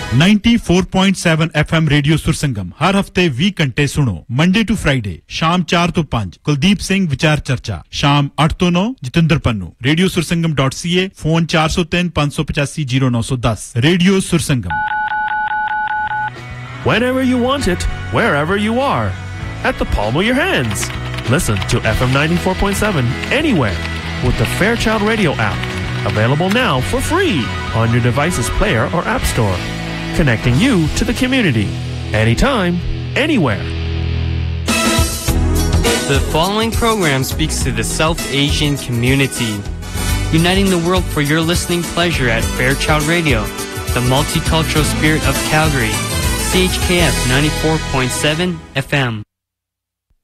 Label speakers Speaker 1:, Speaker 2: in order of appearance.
Speaker 1: 94.7 FM radio Sursangam हर हफ्ते 20 घंटे सुनो मंडे टू फ्राइडे शाम 4 तो 5 कुलदीप सिंह विचार चर्चा शाम 8 तो 9 Jitendra Pannu radio सुरसंगम.ca phone 403 585 0910 radio Sursangam
Speaker 2: Whenever you want it, wherever you are, at the palm of your hands. Listen to FM 94.7 anywhere with the Fairchild Radio app. Available now for free on your device's player or app store. Connecting you to the community. Anytime, anywhere.
Speaker 3: The following program speaks to the South Asian community. Uniting the world for your listening pleasure at Fairchild Radio, the multicultural spirit of Calgary. CHKF 94.7 FM.